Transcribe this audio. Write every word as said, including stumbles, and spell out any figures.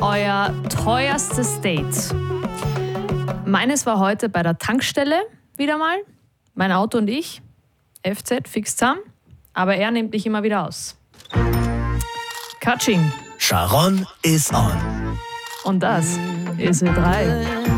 euer teuerstes Date? Meines war heute bei der Tankstelle wieder mal. Mein Auto und ich, F Z, fix zusammen. Aber er nimmt mich immer wieder aus. Katsching. Sharon is on. Und das ist Ö drei.